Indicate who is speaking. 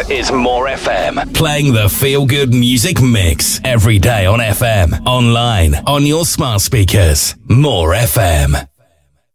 Speaker 1: is More FM, playing the feel-good music mix every day on FM, online, on your smart speakers. More FM.